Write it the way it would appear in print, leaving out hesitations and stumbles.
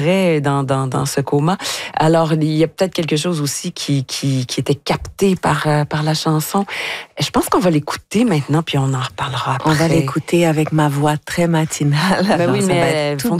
vrai dans ce coma. Alors, il y a peut-être quelque chose aussi qui était capté par la chanson. Je pense qu'on va l'écouter maintenant, puis on en reparlera après. On va l'écouter avec ma voix très matinale. Ben oui, mais